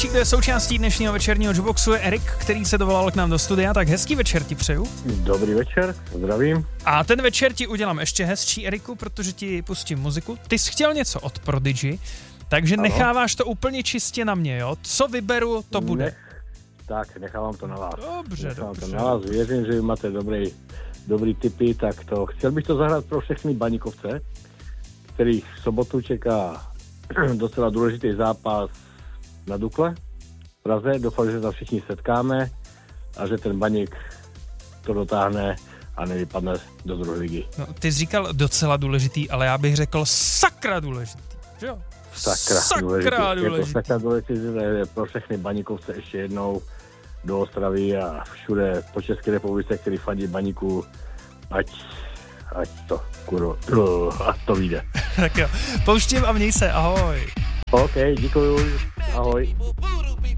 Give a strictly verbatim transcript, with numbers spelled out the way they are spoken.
Další, kdo je součástí dnešního večerního Jukeboxu, je Erik, který se dovolal k nám do studia, tak hezký večer ti přeju. Dobrý večer, zdravím. A ten večer ti udělám ještě hezčí, Eriku, protože ti pustím muziku. Ty jsi chtěl něco od Prodigy, takže ano. Necháváš to úplně čistě na mě, jo? Co vyberu, to bude. Ne, tak, nechávám to na vás. Dobře, nechávám dobře. to na vás, věřím, že vy máte dobrý, dobrý tipy, tak to chtěl bych to zahrát pro všechny baníkovce, kterých v sobotu čeká docela důležitý zápas na Dukle v Praze. Doufám, že se tam všichni setkáme a že ten Baník to dotáhne a nevypadne do druhé ligy. No, ty jsi říkal docela důležitý, ale já bych řekl sakra důležitý, že jo? Sakra, sakra důležitý. důležitý. Je to sakra důležitý pro všechny Baníkovce ještě jednou do Ostravy a všude po České republice, který fandí Baníku, ať, ať to, kurva, ať to vyjde. Tak jo, pouštím a měj se, ahoj. OK, děkuju, ahoj.